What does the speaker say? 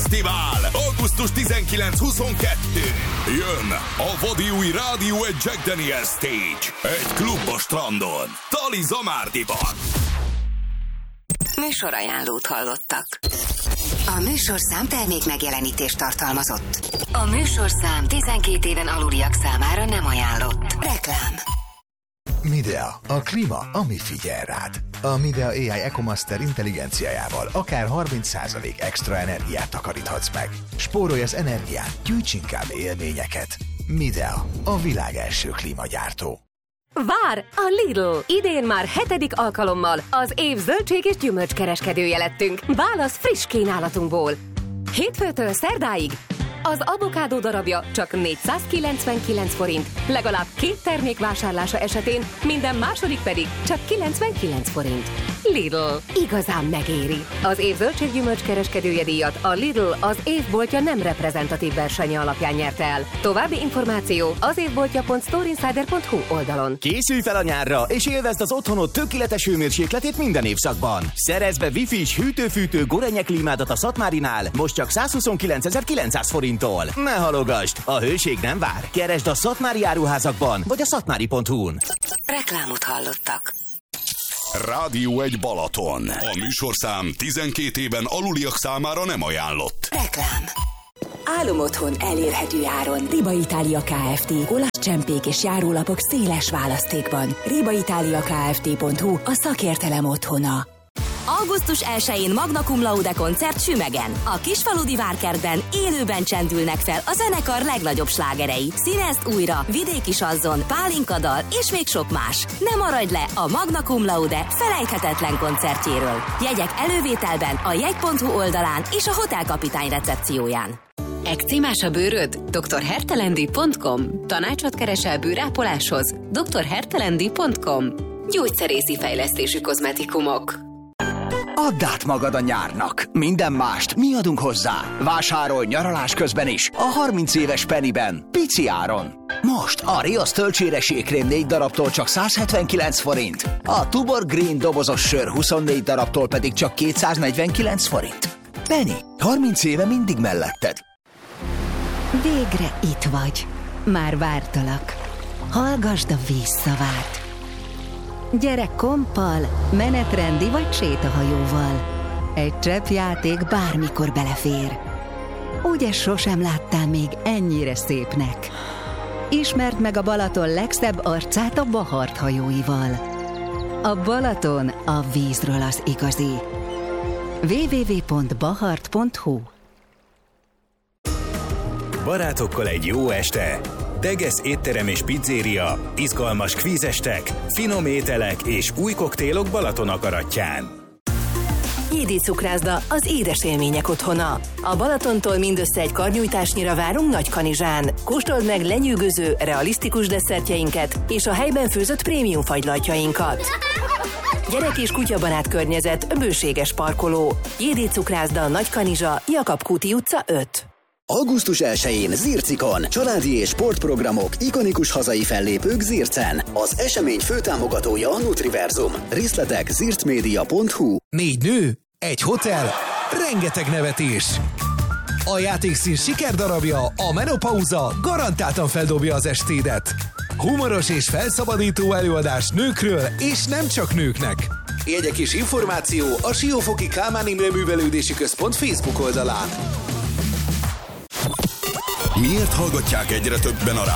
Fesztivál augusztus 19-22. Jön a vadi új rádió egy Jack Daniels Stage. Egy klub a strandon. Tali Zamárdiban. Műsorajánlót hallottak. A műsorszám termék megjelenítést tartalmazott. A műsorszám 12 éven aluliak számára nem ajánlott. Reklám. Midea, a klíma, ami figyel rád. A Midea AI EcoMaster intelligenciájával akár 30% extra energiát takaríthatsz meg. Spórolj az energiát, gyűjts inkább élményeket. Midea, a világ első klímagyártó. Vár! A Lidl! Idén már 7. alkalommal az év zöldség és gyümölcskereskedője lettünk. Válasz friss kínálatunkból. Hétfőtől szerdáig az avokádó darabja csak 499 forint, legalább 2 termék vásárlása esetén, minden második pedig csak 99 forint. Lidl. Igazán megéri. Az év zöldséggyümölcs kereskedője díjat a Lidl az évboltja nem reprezentatív versenye alapján nyerte el. További információ az évboltja.storeinsider.hu oldalon. Készülj fel a nyárra, és élvezd az otthonod tökéletes hőmérsékletét minden évszakban. Szerezd be Wi-Fi-s hűtő-fűtő Gorenje klímádat a Szatmárinál, most csak 129.900 forinttól. Ne halogasd, a hőség nem vár. Keresd a szatmári áruházakban, vagy a szatmári.hu-n. Reklámot hallottak. Rádió egy Balaton. A műsorszám 12 éven aluliak számára nem ajánlott. Reklám. Álomotthon elérhető áron. Riba Itália Kft. Olasz-csempék és járólapok széles választékban. ribaitaliakft.hu a szakértelem otthona. Augusztus 1-én Magna Cum Laude koncert Sümegen. A Kisfaludi Várkertben élőben csendülnek fel a zenekar legnagyobb slágerei. Színezd újra, vidéki sanzon, pálinkadal és még sok más. Ne maradj le a Magna Cum Laude felejthetetlen koncertjéről. Jegyek elővételben a jegy.hu oldalán és a Hotel Kapitány recepcióján. Ekcímás a bőröd? drhertelendi.com. Tanácsot keresel bőrápoláshoz? drhertelendi.com. Gyógyszerészi fejlesztésű kozmetikumok. Add át magad a nyárnak. Minden mást mi adunk hozzá. Vásárolj nyaralás közben is a 30 éves Pennyben. Pici áron. Most a Rios tölcséres jégkrém 4 darabtól csak 179 forint. A Tubor Green dobozos sör 24 darabtól pedig csak 249 forint. Penny, 30 éve mindig melletted. Végre itt vagy. Már vártalak. Hallgasd a vízszavát. Gyere komppal, menetrendi vagy sétahajóval. Egy cseppjáték bármikor belefér. Ugye sosem láttál még ennyire szépnek? Ismerd meg a Balaton legszebb arcát a Bahart hajóival. A Balaton a vízről az igazi. www.bahart.hu. Barátokkal egy jó este. Tegesz étterem és pizzéria, izgalmas kvízestek, finom ételek és új koktélok Balaton akaratján. Jédi Cukrászda, az édes élmények otthona. A Balatontól mindössze egy karnyújtásnyira várunk Nagykanizsán. Kóstold meg lenyűgöző, realisztikus desszertjeinket és a helyben főzött prémium fagylaltjainkat. Gyerek és kutyabarát környezet, bőséges parkoló. Jédi Cukrászda, Nagykanizsa, Jakab Kúti utca 5. Augusztus 1-én Zircikon. Családi és sportprogramok, ikonikus hazai fellépők Zircen. Az esemény főtámogatója a Nutriverzum. Részletek zircmedia.hu. 4 nő, egy hotel, rengeteg nevetés. A játékszín sikerdarabja, a menopauza garantáltan feldobja az estédet. Humoros és felszabadító előadás nőkről, és nem csak nőknek. Jegyek és információ a Siófoki Kálmán Imre Művelődési Központ Facebook oldalán. Miért hallgatják egyre többen a